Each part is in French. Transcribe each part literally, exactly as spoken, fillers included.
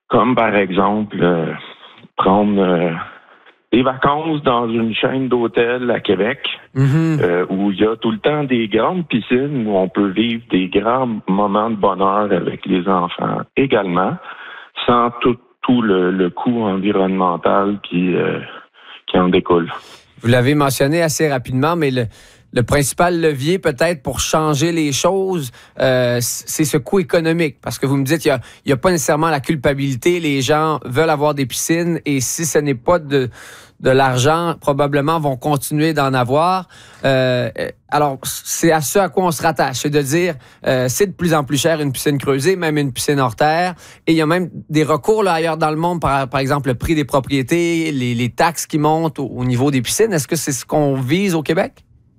Comme par exemple, euh, prendre euh, des vacances dans une chaîne d'hôtels à Québec, mm-hmm. euh, où il y a tout le temps des grandes piscines où on peut vivre des grands moments de bonheur avec les enfants également, sans tout, tout le, le coût environnemental qui, euh, qui en découle. Vous l'avez mentionné assez rapidement, mais le, le principal levier peut-être pour changer les choses, euh, c'est ce coût économique. Parce que vous me dites qu'il n'y a, a pas nécessairement la culpabilité. Les gens veulent avoir des piscines et si ce n'est pas de, de l'argent, probablement vont continuer d'en avoir. Euh, alors, c'est à ce à quoi on se rattache. C'est de dire, euh, c'est de plus en plus cher une piscine creusée, même une piscine hors terre. Et il y a même des recours là, ailleurs dans le monde, par, par exemple le prix des propriétés, les, les taxes qui montent au, au niveau des piscines. Est-ce que c'est ce qu'on vise au Québec?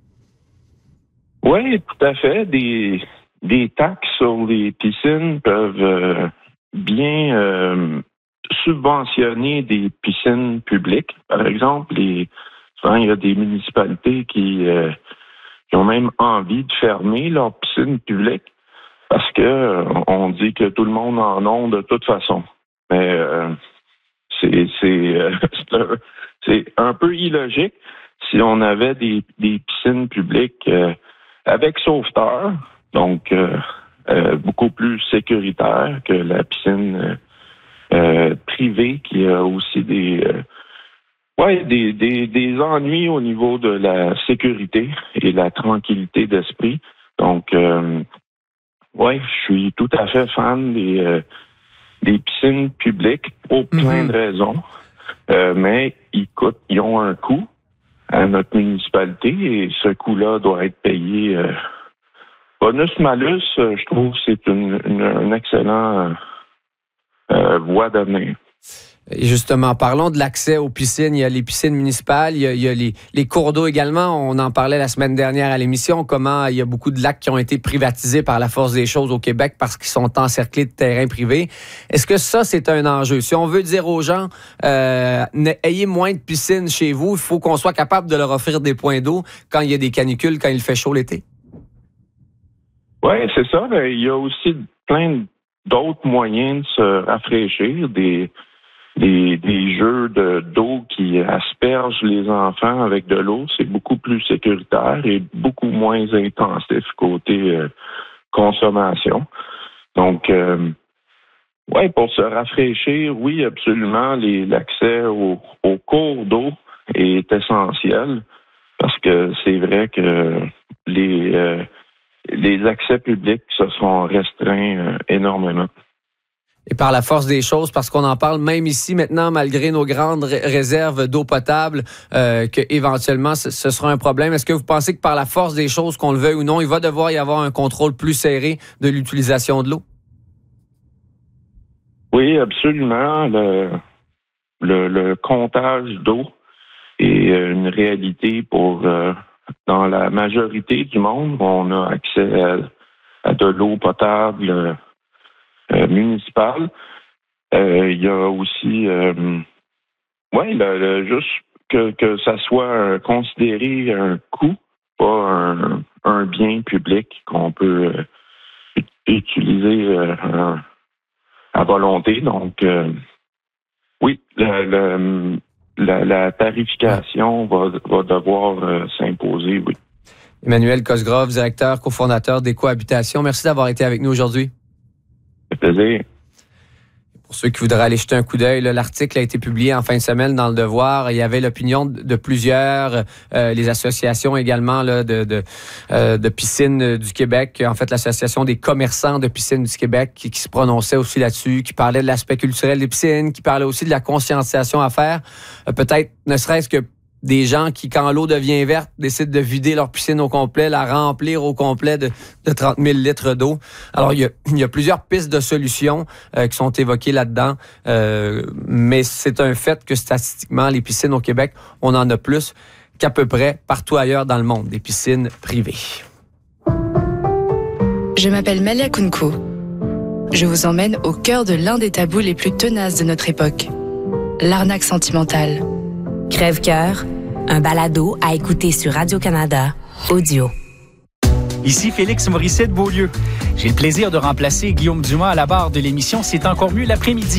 Oui, tout à fait. Des, des taxes sur les piscines peuvent euh, bien euh, subventionner des piscines publiques. Par exemple, les, souvent, il y a des municipalités qui, euh, qui ont même envie de fermer leurs piscines publiques parce que euh, on dit que tout le monde en a de toute façon. Mais euh, c'est, c'est, euh, c'est, un, c'est un peu illogique si on avait des, des piscines publiques euh, avec sauveteur, donc euh, euh, beaucoup plus sécuritaire que la piscine euh, euh, privée qui a aussi des, euh, ouais, des, des, des ennuis au niveau de la sécurité et la tranquillité d'esprit. Donc, euh, ouais, je suis tout à fait fan des, euh, des piscines publiques pour plein de raisons, euh, mais ils coûtent, ils ont un coût à notre municipalité et ce coût-là doit être payé. Euh, bonus-malus, euh, je trouve que c'est une, une, une excellente euh, voie d'avenir. Et justement, parlons de l'accès aux piscines. Il y a les piscines municipales, il y a, il y a les, les cours d'eau également. On en parlait la semaine dernière à l'émission, comment il y a beaucoup de lacs qui ont été privatisés par la force des choses au Québec parce qu'ils sont encerclés de terrains privés. Est-ce que ça, c'est un enjeu? Si on veut dire aux gens, euh, ayez moins de piscines chez vous, il faut qu'on soit capable de leur offrir des points d'eau quand il y a des canicules, quand il fait chaud l'été. Oui, c'est ça. Il y a aussi plein d'autres moyens de se rafraîchir, des... Des, des jeux de, d'eau qui aspergent les enfants avec de l'eau, c'est beaucoup plus sécuritaire et beaucoup moins intensif côté euh, consommation. Donc, euh, ouais, pour se rafraîchir, oui, absolument, les, l'accès au, au cours d'eau est essentiel parce que c'est vrai que les, euh, les accès publics se sont restreints euh, énormément. Et par la force des choses, parce qu'on en parle même ici maintenant, malgré nos grandes ré- réserves d'eau potable, euh, qu'éventuellement ce, ce sera un problème. Est-ce que vous pensez que par la force des choses, qu'on le veuille ou non, il va devoir y avoir un contrôle plus serré de l'utilisation de l'eau? Oui, absolument. Le, le, le comptage d'eau est une réalité pour euh, dans la majorité du monde. On a accès à, à de l'eau potable Euh, municipale. Euh, il y a aussi, euh, ouais, le, le, juste que, que ça soit euh, considéré un coût, pas un, un bien public qu'on peut euh, utiliser euh, à volonté. Donc, euh, oui, le, le, la, la tarification va, va devoir euh, s'imposer, oui. Emmanuel Cosgrove, directeur, cofondateur d'Écohabitation. Merci d'avoir été avec nous aujourd'hui. Ça fait plaisir. Pour ceux qui voudraient aller jeter un coup d'œil, là, l'article a été publié en fin de semaine dans Le Devoir. Il y avait l'opinion de, de plusieurs, euh, les associations également là, de, de, euh, de piscines du Québec. En fait, l'association des commerçants de piscines du Québec qui, qui se prononçait aussi là-dessus, qui parlait de l'aspect culturel des piscines, qui parlait aussi de la conscientisation à faire. Euh, peut-être, ne serait-ce que des gens qui, quand l'eau devient verte, décident de vider leur piscine au complet, la remplir au complet de, de trente mille litres d'eau. Alors, il y a, il y a plusieurs pistes de solutions euh, qui sont évoquées là-dedans, euh, mais c'est un fait que statistiquement, les piscines au Québec, on en a plus qu'à peu près partout ailleurs dans le monde, des piscines privées. Je m'appelle Malia Kounkou. Je vous emmène au cœur de l'un des tabous les plus tenaces de notre époque, l'arnaque sentimentale. Crève-cœur, un balado à écouter sur Radio-Canada, audio. Ici Félix Morissette Beaulieu. J'ai le plaisir de remplacer Guillaume Dumas à la barre de l'émission C'est encore mieux l'après-midi.